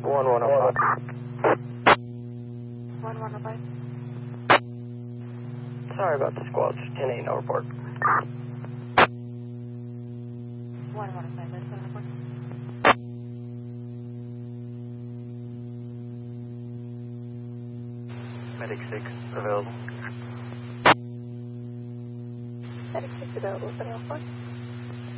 1105. 1105. Sorry about the squelch. 10-8, no report. 1105, that's no report. Medic 6 available. Medic 6 available, 704.